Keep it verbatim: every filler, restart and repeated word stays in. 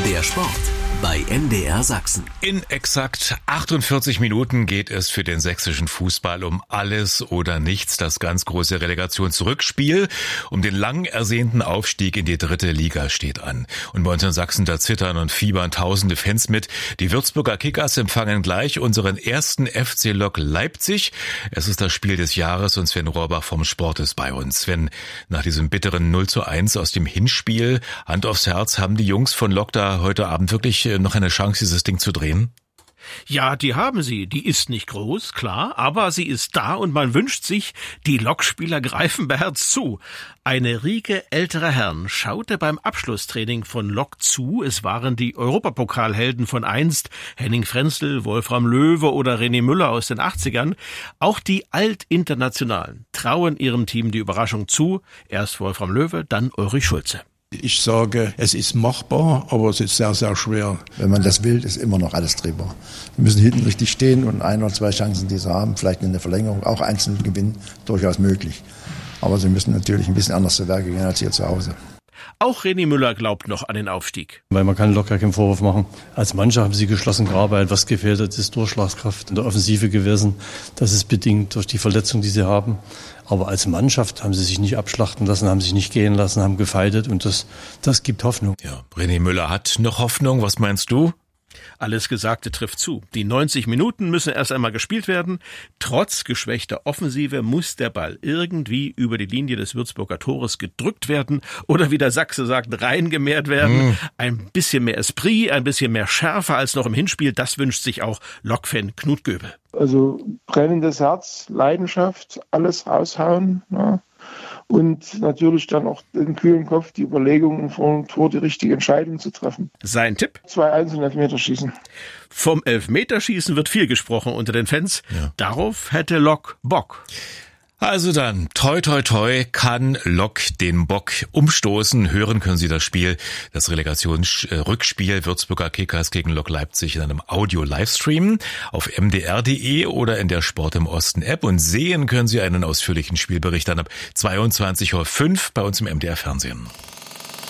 Der Sport bei M D R Sachsen. In exakt achtundvierzig Minuten geht es für den sächsischen Fußball um alles oder nichts. Das ganz große Relegationsrückspiel um den lang ersehnten Aufstieg in die dritte Liga steht an. Und bei uns in Sachsen, da zittern und fiebern tausende Fans mit. Die Würzburger Kickers empfangen gleich unseren ersten F C Lok Leipzig. Es ist das Spiel des Jahres und Sven Rohrbach vom Sport ist bei uns. Sven, nach diesem bitteren null zu eins aus dem Hinspiel, Hand aufs Herz, haben die Jungs von Lok da heute Abend wirklich noch eine Chance, dieses Ding zu drehen? Ja, die haben sie. Die ist nicht groß, klar, aber sie ist da und man wünscht sich, die Lokspieler greifen beherzt zu. Eine Riege älterer Herren schaute beim Abschlusstraining von Lok zu. Es waren die Europapokalhelden von einst, Henning Frenzel, Wolfram Löwe oder René Müller aus den achtzigern. Auch die Altinternationalen trauen ihrem Team die Überraschung zu. Erst Wolfram Löwe, dann Ulrich Schulze. Ich sage, es ist machbar, aber es ist sehr, sehr schwer. Wenn man das will, ist immer noch alles drehbar. Wir müssen hinten richtig stehen und ein oder zwei Chancen, die sie haben, vielleicht in der Verlängerung, auch einzeln gewinnen, durchaus möglich. Aber sie müssen natürlich ein bisschen anders zu Werke gehen als hier zu Hause. Auch René Müller glaubt noch an den Aufstieg. Weil man kann locker keinen Vorwurf machen. Als Mannschaft haben sie geschlossen gearbeitet. Was gefehlt hat, ist Durchschlagskraft in der Offensive gewesen. Das ist bedingt durch die Verletzung, die sie haben. Aber als Mannschaft haben sie sich nicht abschlachten lassen, haben sich nicht gehen lassen, haben gefeitet und das, das gibt Hoffnung. Ja, René Müller hat noch Hoffnung. Was meinst du? Alles Gesagte trifft zu. Die neunzig Minuten müssen erst einmal gespielt werden. Trotz geschwächter Offensive muss der Ball irgendwie über die Linie des Würzburger Tores gedrückt werden oder, wie der Sachse sagt, reingemehrt werden. Mm. Ein bisschen mehr Esprit, ein bisschen mehr Schärfe als noch im Hinspiel, das wünscht sich auch Lok-Fan Knut Göbel. Also brennendes Herz, Leidenschaft, alles raushauen, ja. Und natürlich dann auch den kühlen Kopf, die Überlegungen vor dem Tor, die richtige Entscheidung zu treffen. Sein Tipp? zwei eins und Elfmeterschießen. Vom Elfmeterschießen wird viel gesprochen unter den Fans. Ja. Darauf hätte Lok Bock. Also dann, toi toi toi, kann Lok den Bock umstoßen. Hören können Sie das Spiel, das Relegationsrückspiel Würzburger Kickers gegen Lok Leipzig in einem Audio-Livestream auf m d r punkt d e oder in der Sport im Osten App. Und sehen können Sie einen ausführlichen Spielbericht dann ab zweiundzwanzig Uhr fünf bei uns im M D R Fernsehen.